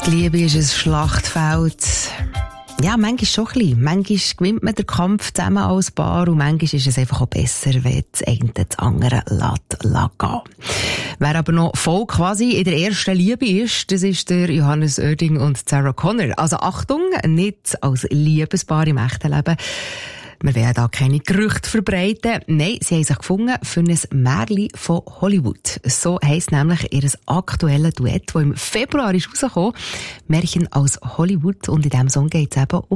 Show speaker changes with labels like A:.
A: Die Liebe ist ein Schlachtfeld. Ja, manchmal schon ein bisschen. Manchmal gewinnt man den Kampf zusammen als Paar und manchmal ist es einfach auch besser, wenn das eine das andere gehen. Wer aber noch voll quasi in der ersten Liebe ist, das ist der Johannes Oerding und Sarah Connor. Also Achtung, nicht als Liebespaar im echten Leben. Wir werden da keine Gerüchte verbreiten. Nein, sie haben sich gefunden für ein Märchen von Hollywood. So heisst nämlich ihr aktuelles Duett, das im Februar ist rausgekommen. Märchen aus Hollywood. Und in diesem Song geht es eben um